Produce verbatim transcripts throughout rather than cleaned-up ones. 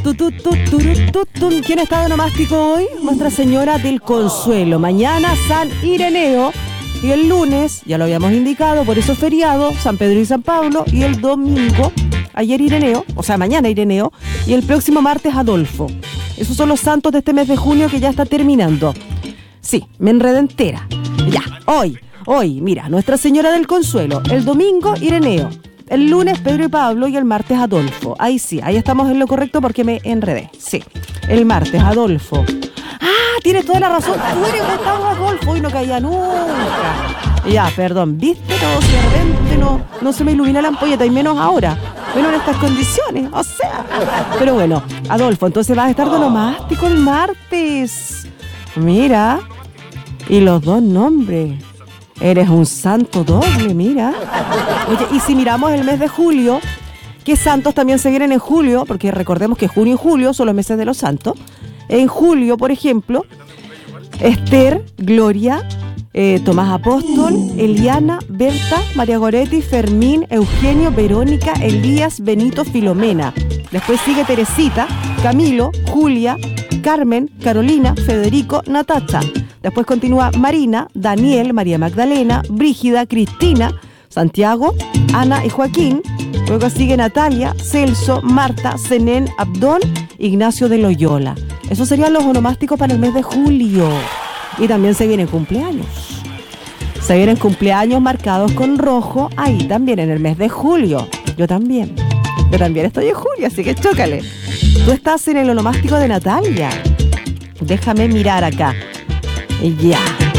tu, tu, tu, tu, tu, tu. ¿Quién está de onomástico hoy? Nuestra Señora del Consuelo. Mañana San Ireneo. Y el lunes, ya lo habíamos indicado, por eso es feriado, San Pedro y San Pablo. Y el domingo, ayer Ireneo, o sea, mañana Ireneo. Y el próximo martes Adolfo. Esos son los santos de este mes de junio que ya está terminando. Sí, me enredé entera. Ya, hoy, hoy, mira, Nuestra Señora del Consuelo. El domingo Ireneo. El lunes Pedro y Pablo y el martes Adolfo. Ahí sí, ahí estamos en lo correcto porque me enredé. Sí, el martes Adolfo. Ah, tienes toda la razón. Tú eres Gustavo Adolfo y no caía nunca. Ya, perdón, ¿viste? Todo de repente no, no se me ilumina la ampolleta y menos ahora. Menos en estas condiciones, o sea. Pero bueno, Adolfo, entonces vas a estar de onomástico el martes. Mira. Y los dos nombres. Eres un santo doble, mira. Oye, y si miramos el mes de julio, ¿qué santos también se vienen en julio? Porque recordemos que junio y julio son los meses de los santos. En julio, por ejemplo, Esther, Gloria, eh, Tomás Apóstol, Eliana, Berta, María Goretti, Fermín, Eugenio, Verónica, Elías, Benito, Filomena. Después sigue Teresita, Camilo, Julia, Carmen, Carolina, Federico, Natacha. Después continúa Marina, Daniel, María Magdalena, Brígida, Cristina, Santiago, Ana y Joaquín. Luego sigue Natalia, Celso, Marta, Zenén, Abdón, Ignacio de Loyola. Esos serían los onomásticos para el mes de julio. Y también se vienen cumpleaños. Se vienen cumpleaños marcados con rojo ahí también en el mes de julio. Yo también. Yo también estoy en julio, así que chócale. Tú estás en el onomástico de Natalia. Déjame mirar acá. Ya.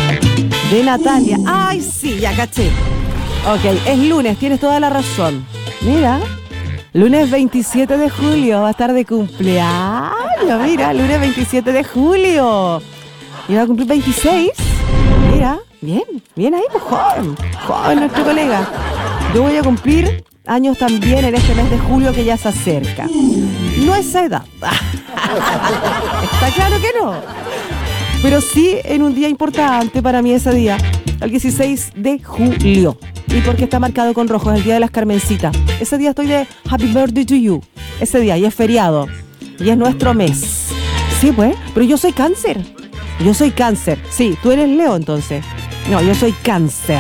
De Natalia. Ay, sí, ya caché. Ok, es lunes, tienes toda la razón. Mira, lunes veintisiete de julio va a estar de cumpleaños. Mira, lunes veintisiete de julio. Y va a cumplir veintiséis. Mira, bien, bien ahí, pues joven. Joven nuestro colega. Yo voy a cumplir años también en este mes de julio que ya se acerca. No es esa edad. Está claro que no. Pero sí en un día importante para mí ese día, el dieciséis de julio. Y porque está marcado con rojo, es el día de las Carmencitas. Ese día estoy de Happy Birthday to You. Ese día, y es feriado. Y es nuestro mes. Sí, pues, pero yo soy cáncer. Yo soy cáncer. Sí, tú eres Leo entonces. No, yo soy cáncer.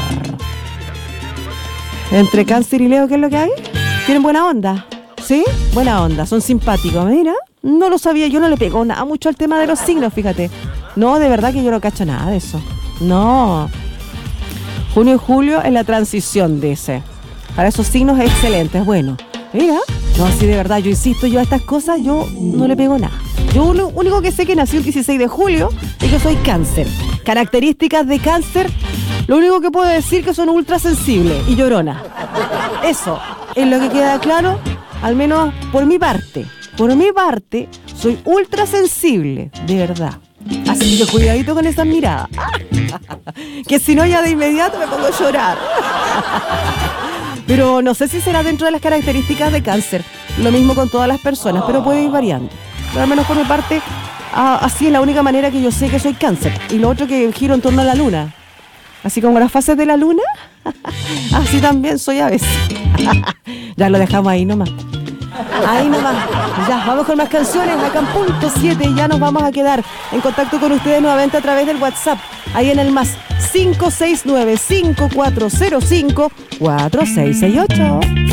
Entre cáncer y Leo, ¿qué es lo que hay? ¿Tienen buena onda? ¿Sí? Buena onda, son simpáticos. Mira, no lo sabía, yo no le pego nada mucho al tema de los signos, fíjate. No, de verdad que yo no cacho nada de eso. No. Junio y julio es la transición, dice. Para esos signos es excelente, es bueno. Mira, no, sí, de verdad, yo insisto, yo a estas cosas yo no le pego nada. Yo lo único que sé que nací el dieciséis de julio es que soy cáncer. Características de cáncer, lo único que puedo decir que son ultra sensibles y llorona. Eso es lo que queda claro, al menos por mi parte. Por mi parte, soy ultra sensible, de verdad. Así que cuidadito con esas miradas. Que si no ya de inmediato me pongo a llorar. Pero no sé si será dentro de las características de cáncer. Lo mismo con todas las personas, pero puede ir variando. Pero al menos por mi parte, ah, así es la única manera que yo sé que soy cáncer. Y lo otro que giro en torno a la luna. Así como las fases de la luna, así también soy a veces. Ya lo dejamos ahí nomás. Ahí nomás. Ya, vamos con más canciones. Acá en punto siete ya nos vamos a quedar en contacto con ustedes nuevamente a través del WhatsApp. Ahí en el más cinco seis nueve, cinco cuatro cero cinco, cuatro seis seis ocho.